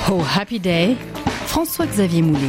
Oh Happy Day, François-Xavier Moulet.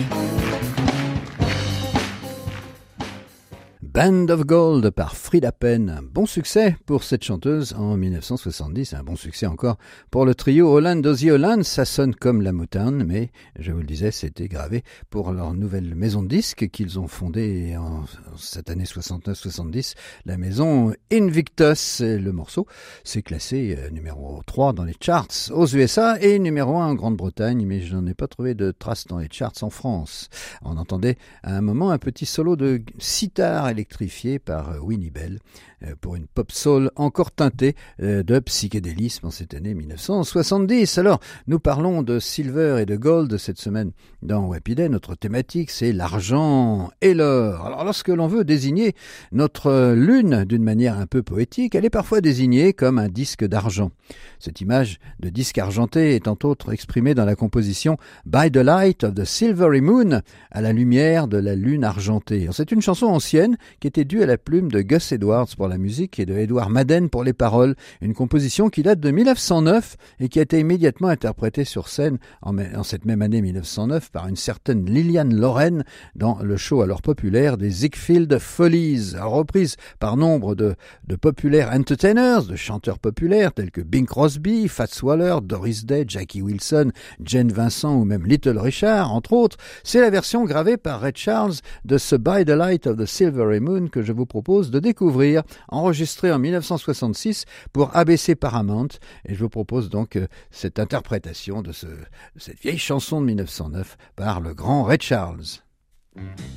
Band of Gold par Frida Penn. Un bon succès pour cette chanteuse en 1970. Un bon succès encore pour le trio Holland Dozy Holland. Ça sonne comme la Motown, mais je vous le disais, c'était gravé pour leur nouvelle maison de disques qu'ils ont fondée en cette année 69-70. La maison Invictus. Le morceau s'est classé numéro 3 dans les charts aux USA et numéro 1 en Grande-Bretagne, mais je n'en ai pas trouvé de traces dans les charts en France. On entendait à un moment un petit solo de sitar électrifié par Winnie Bell pour une pop soul encore teintée de psychédélisme en cette année 1970. Alors, nous parlons de silver et de gold cette semaine dans Happy Day. Notre thématique, c'est l'argent et l'or. Alors, lorsque l'on veut désigner notre lune d'une manière un peu poétique, elle est parfois désignée comme un disque d'argent. Cette image de disque argenté est entre autres exprimée dans la composition By the Light of the Silvery Moon, à la lumière de la lune argentée. Alors, c'est une chanson ancienne qui était due à la plume de Gus Edwards pour la musique et de Edward Madden pour les paroles. Une composition qui date de 1909 et qui a été immédiatement interprétée sur scène en cette même année 1909 par une certaine Lillian Loren dans le show alors populaire des Ziegfeld Follies, reprise par nombre de populaires entertainers, de chanteurs populaires tels que Bing Crosby, Fats Waller, Doris Day, Jackie Wilson, Jane Vincent ou même Little Richard, entre autres. C'est la version gravée par Ray Charles de ce By the Light of the Silvery Moon que je vous propose de découvrir, enregistré en 1966 pour ABC Paramount, et je vous propose donc cette interprétation de cette vieille chanson de 1909 par le grand Ray Charles.